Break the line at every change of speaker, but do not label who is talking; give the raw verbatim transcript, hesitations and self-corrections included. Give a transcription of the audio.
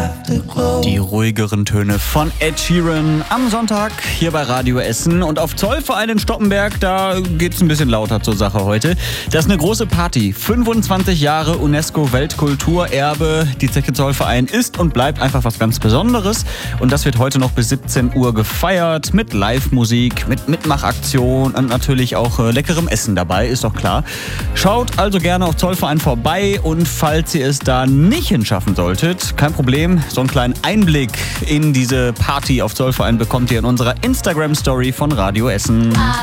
Die ruhigeren Töne von Ed Sheeran am Sonntag hier bei Radio Essen. Und auf Zollverein in Stoppenberg, da geht's ein bisschen lauter zur Sache heute. Das ist eine große Party. fünfundzwanzig Jahre UNESCO-Weltkulturerbe. Die Zeche Zollverein ist und bleibt einfach was ganz Besonderes. Und das wird heute noch bis siebzehn Uhr gefeiert mit Live-Musik, mit Mitmachaktion und natürlich auch äh, leckerem Essen dabei, ist doch klar. Schaut also gerne auf Zollverein vorbei und falls ihr es da nicht hinschaffen solltet, kein Problem, so einen kleinen Einblick in diese Party auf Zollverein bekommt ihr in unserer Instagram-Story von Radio Essen.